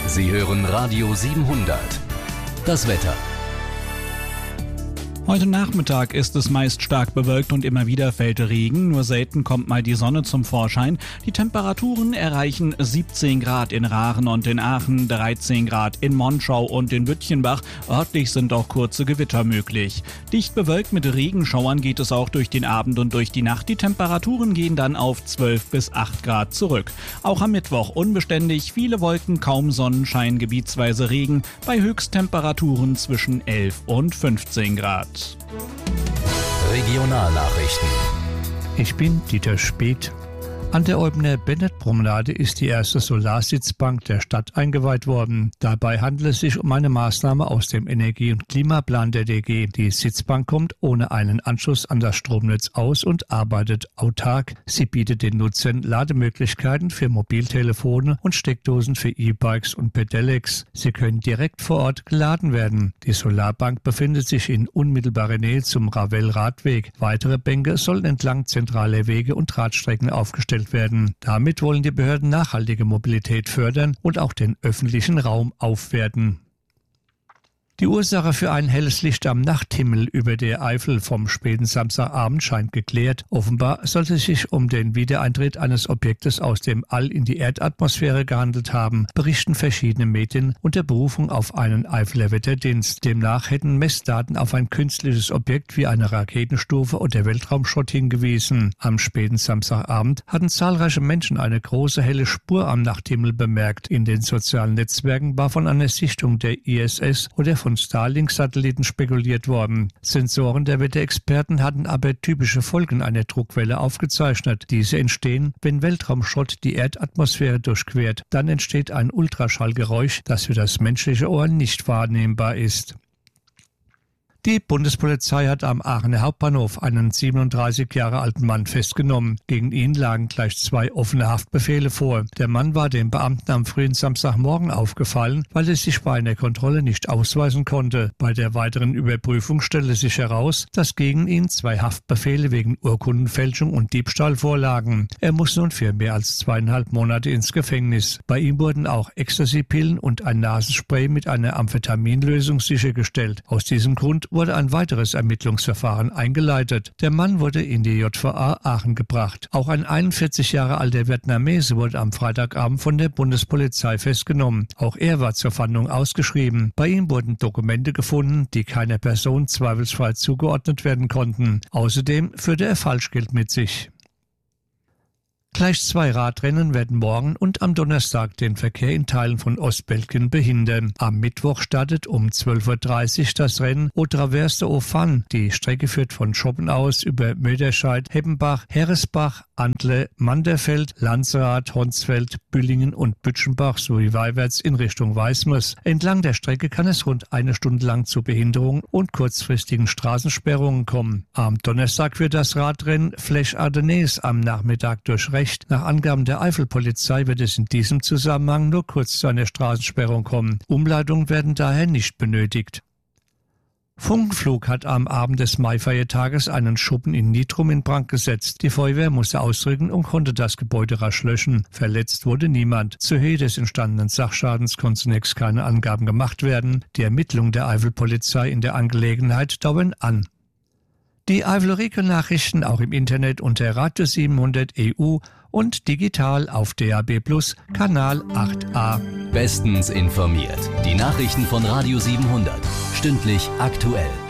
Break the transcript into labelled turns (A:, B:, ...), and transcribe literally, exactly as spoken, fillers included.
A: Sie hören Radio siebenhundert. Das Wetter.
B: Heute Nachmittag ist es meist stark bewölkt und immer wieder fällt Regen, nur selten kommt mal die Sonne zum Vorschein. Die Temperaturen erreichen siebzehn Grad in Rachen und in Aachen, dreizehn Grad in Monschau und in Bütchenbach. Örtlich sind auch kurze Gewitter möglich. Dicht bewölkt mit Regenschauern geht es auch durch den Abend und durch die Nacht. Die Temperaturen gehen dann auf zwölf bis acht Grad zurück. Auch am Mittwoch unbeständig, viele Wolken, kaum Sonnenschein, gebietsweise Regen, bei Höchsttemperaturen zwischen elf und fünfzehn Grad.
A: Regionalnachrichten.
C: Ich bin Dieter Speth. An der Eubener Bennett-Promenade ist die erste Solarsitzbank der Stadt eingeweiht worden. Dabei handelt es sich um eine Maßnahme aus dem Energie- und Klimaplan der D G. Die Sitzbank kommt ohne einen Anschluss an das Stromnetz aus und arbeitet autark. Sie bietet den Nutzern Lademöglichkeiten für Mobiltelefone und Steckdosen für E-Bikes und Pedelecs. Sie können direkt vor Ort geladen werden. Die Solarbank befindet sich in unmittelbarer Nähe zum Ravel-Radweg. Weitere Bänke sollen entlang zentraler Wege und Radstrecken aufgestellt werden. Damit wollen die Behörden nachhaltige Mobilität fördern und auch den öffentlichen Raum aufwerten. Die Ursache für ein helles Licht am Nachthimmel über der Eifel vom späten Samstagabend scheint geklärt. Offenbar sollte es sich um den Wiedereintritt eines Objektes aus dem All in die Erdatmosphäre gehandelt haben, berichten verschiedene Medien unter Berufung auf einen Eifeler Wetterdienst. Demnach hätten Messdaten auf ein künstliches Objekt wie eine Raketenstufe oder Weltraumschrott hingewiesen. Am späten Samstagabend hatten zahlreiche Menschen eine große helle Spur am Nachthimmel bemerkt. In den sozialen Netzwerken war von einer Sichtung der I S S oder von Starlink-Satelliten spekuliert worden. Sensoren der Wetterexperten hatten aber typische Folgen einer Druckwelle aufgezeichnet. Diese entstehen, wenn Weltraumschrott die Erdatmosphäre durchquert. Dann entsteht ein Ultraschallgeräusch, das für das menschliche Ohr nicht wahrnehmbar ist. Die Bundespolizei hat am Aachener Hauptbahnhof einen siebenunddreißig Jahre alten Mann festgenommen. Gegen ihn lagen gleich zwei offene Haftbefehle vor. Der Mann war dem Beamten am frühen Samstagmorgen aufgefallen, weil er sich bei einer Kontrolle nicht ausweisen konnte. Bei der weiteren Überprüfung stellte sich heraus, dass gegen ihn zwei Haftbefehle wegen Urkundenfälschung und Diebstahl vorlagen. Er muss nun für mehr als zweieinhalb Monate ins Gefängnis. Bei ihm wurden auch Ecstasy-Pillen und ein Nasenspray mit einer Amphetaminlösung sichergestellt. Aus diesem Grund wurde ein weiteres Ermittlungsverfahren eingeleitet. Der Mann wurde in die J V A Aachen gebracht. Auch ein einundvierzig Jahre alter Vietnamese wurde am Freitagabend von der Bundespolizei festgenommen. Auch er war zur Fahndung ausgeschrieben. Bei ihm wurden Dokumente gefunden, die keiner Person zweifelsfrei zugeordnet werden konnten. Außerdem führte er Falschgeld mit sich. Gleich zwei Radrennen werden morgen und am Donnerstag den Verkehr in Teilen von Ostbelgien behindern. Am Mittwoch startet um zwölf Uhr dreißig das Rennen Au Travers de Haut-Fan. Die Strecke führt von Schoppen aus über Möderscheid, Heppenbach, Heresbach, Antle, Manderfeld, Lanzerath, Honsfeld, Büllingen und Bütchenbach sowie weinwärts in Richtung Weißmers. Entlang der Strecke kann es rund eine Stunde lang zu Behinderungen und kurzfristigen Straßensperrungen kommen. Am Donnerstag wird das Radrennen Flèche Ardennaise am Nachmittag durchrecht. Nach Angaben der Eifelpolizei wird es in diesem Zusammenhang nur kurz zu einer Straßensperrung kommen. Umleitungen werden daher nicht benötigt. Funkenflug hat am Abend des Maifeiertages einen Schuppen in Nitrum in Brand gesetzt. Die Feuerwehr musste ausrücken und konnte das Gebäude rasch löschen. Verletzt wurde niemand. Zur Höhe des entstandenen Sachschadens konnten zunächst keine Angaben gemacht werden. Die Ermittlungen der Eifelpolizei in der Angelegenheit dauern an. Die Eifel-Region-Nachrichten auch im Internet unter Radio siebenhundert E U und digital auf D A B Plus, Kanal acht a.
A: Bestens informiert. Die Nachrichten von Radio siebenhundert. Stündlich aktuell.